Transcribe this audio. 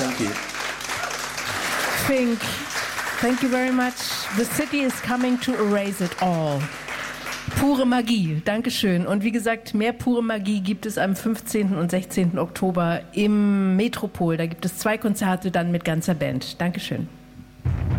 Thank you. Fink, thank you very much. The city is coming to erase it all. Pure Magie, Dankeschön. Und wie gesagt, mehr pure Magie gibt es am 15. und 16. Oktober im Metropol. Da gibt es 2 Konzerte dann mit ganzer Band. Dankeschön.